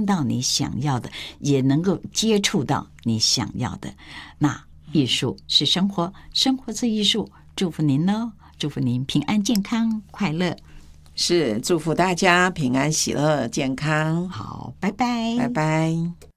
到你想要的，也能够接触到你想要的。那艺术是生活，生活是艺术。祝福您哦，祝福您平安健康快乐。 是，祝福大家平安喜乐健康。 好，拜拜， 拜拜。